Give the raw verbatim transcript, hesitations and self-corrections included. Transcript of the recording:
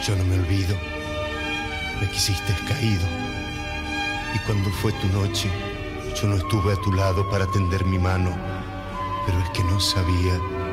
Yo no me olvido, me quisiste caído, y cuando fue tu noche, yo no estuve a tu lado para tender mi mano, pero es que no sabía